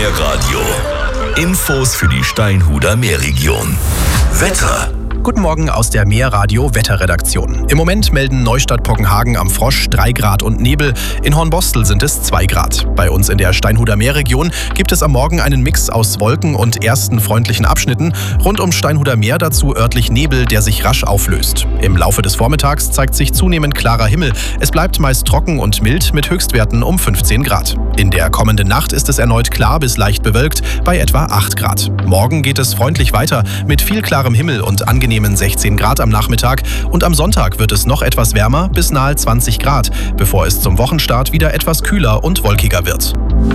Meerradio. Infos für die Steinhuder Meerregion. Wetter. Guten Morgen aus der Meerradio Wetterredaktion. Im Moment melden Neustadt-Poggenhagen am Frosch 3 Grad und Nebel. In Hornbostel sind es 2 Grad. Bei uns in der Steinhuder Meerregion gibt es am Morgen einen Mix aus Wolken und ersten freundlichen Abschnitten. Rund ums Steinhuder Meer dazu örtlich Nebel, der sich rasch auflöst. Im Laufe des Vormittags zeigt sich zunehmend klarer Himmel. Es bleibt meist trocken und mild mit Höchstwerten um 15 Grad. In der kommenden Nacht ist es erneut klar bis leicht bewölkt bei etwa 8 Grad. Morgen geht es freundlich weiter mit viel klarem Himmel und angenehmen 16 Grad am Nachmittag und am Sonntag wird es noch etwas wärmer bis nahe 20 Grad, bevor es zum Wochenstart wieder etwas kühler und wolkiger wird.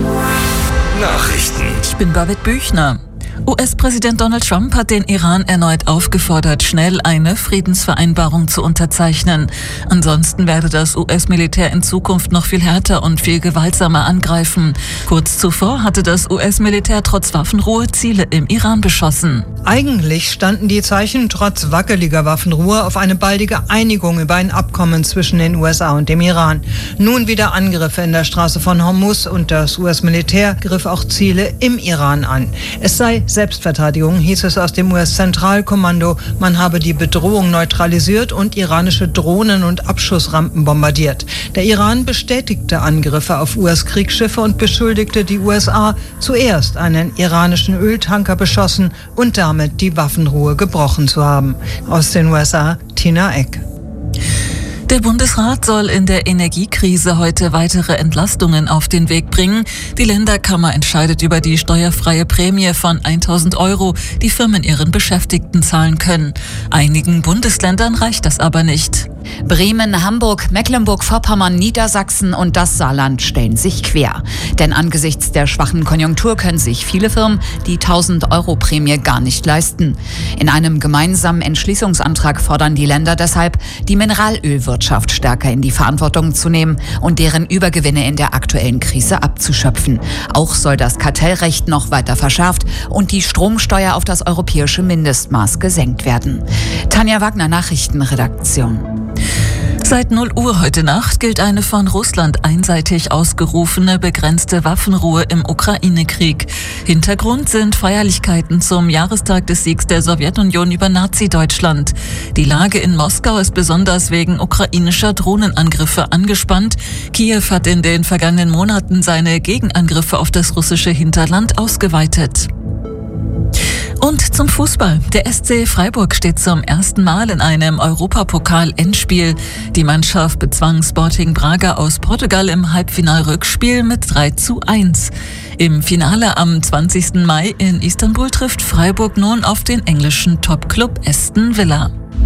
Nachrichten. Ich bin Babette Büchner. US-Präsident Donald Trump hat den Iran erneut aufgefordert, schnell eine Friedensvereinbarung zu unterzeichnen. Ansonsten werde das US-Militär in Zukunft noch viel härter und viel gewaltsamer angreifen. Kurz zuvor hatte das US-Militär trotz Waffenruhe Ziele im Iran beschossen. Eigentlich standen die Zeichen trotz wackeliger Waffenruhe auf eine baldige Einigung über ein Abkommen zwischen den USA und dem Iran. Nun wieder Angriffe in der Straße von Hormuz und das US-Militär griff auch Ziele im Iran an. Es sei Selbstverteidigung, hieß es aus dem US-Zentralkommando. Man habe die Bedrohung neutralisiert und iranische Drohnen und Abschussrampen bombardiert. Der Iran bestätigte Angriffe auf US-Kriegsschiffe und beschuldigte die USA, zuerst einen iranischen Öltanker beschossen und damit die Waffenruhe gebrochen zu haben. Aus den USA, Tina Eck. Der Bundesrat soll in der Energiekrise heute weitere Entlastungen auf den Weg bringen. Die Länderkammer entscheidet über die steuerfreie Prämie von 1.000 €, die Firmen ihren Beschäftigten zahlen können. Einigen Bundesländern reicht das aber nicht. Bremen, Hamburg, Mecklenburg-Vorpommern, Niedersachsen und das Saarland stellen sich quer. Denn angesichts der schwachen Konjunktur können sich viele Firmen die 1.000 € Prämie gar nicht leisten. In einem gemeinsamen Entschließungsantrag fordern die Länder deshalb, die Mineralölwirtschaft stärker in die Verantwortung zu nehmen und deren Übergewinne in der aktuellen Krise abzuschöpfen. Auch soll das Kartellrecht noch weiter verschärft und die Stromsteuer auf das europäische Mindestmaß gesenkt werden. Tanja Wagner, Nachrichtenredaktion. Seit 0 Uhr heute Nacht gilt eine von Russland einseitig ausgerufene begrenzte Waffenruhe im Ukraine-Krieg. Hintergrund sind Feierlichkeiten zum Jahrestag des Siegs der Sowjetunion über Nazi-Deutschland. Die Lage in Moskau ist besonders wegen ukrainischer Drohnenangriffe angespannt. Kiew hat in den vergangenen Monaten seine Gegenangriffe auf das russische Hinterland ausgeweitet. Und zum Fußball. Der SC Freiburg steht zum ersten Mal in einem Europapokal-Endspiel. Die Mannschaft bezwang Sporting Braga aus Portugal im Halbfinal-Rückspiel mit 3:1. Im Finale am 20. Mai in Istanbul trifft Freiburg nun auf den englischen Topclub Aston Villa.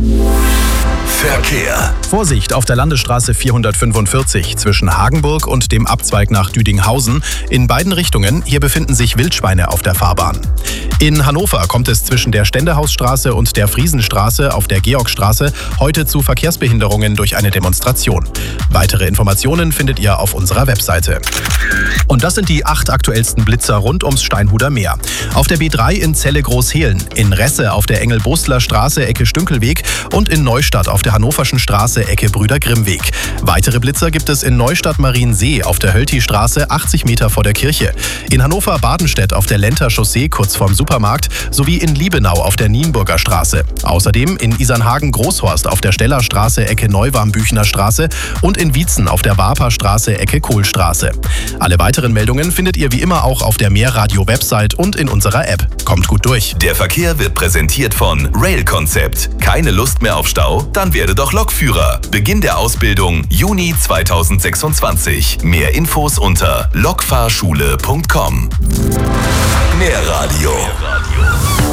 Verkehr. Vorsicht auf der Landesstraße 445 zwischen Hagenburg und dem Abzweig nach Düdinghausen. In beiden Richtungen, hier befinden sich Wildschweine auf der Fahrbahn. In Hannover kommt es zwischen der Ständehausstraße und der Friesenstraße auf der Georgstraße heute zu Verkehrsbehinderungen durch eine Demonstration. Weitere Informationen findet ihr auf unserer Webseite. Und das sind die 8 aktuellsten Blitzer rund ums Steinhuder Meer. Auf der B3 in Celle Großhehlen, in Resse auf der Engel-Bostler Straße Ecke Stünkelweg und in Neustadt auf der Hannoverschen Straße Ecke Brüder Grimmweg. Weitere Blitzer gibt es in Neustadt Mariensee auf der Hölti-Straße 80 Meter vor der Kirche, in Hannover-Badenstedt auf der Lenter Chaussee kurz vorm Supermarkt sowie in Liebenau auf der Nienburger Straße. Außerdem in Isernhagen-Großhorst auf der Stellerstraße Ecke Neuwarm-Büchner Straße und in Wietzen auf der Warper Straße Ecke Kohlstraße. Alle weiteren Meldungen findet ihr wie immer auch auf der Meerradio-Website und in unserer App. Kommt gut durch. Der Verkehr wird präsentiert von Rail Concept. Keine Lust mehr auf Stau? Dann werde doch Lokführer. Beginn der Ausbildung Juni 2026. Mehr Infos unter lokfahrschule.com. Meerradio.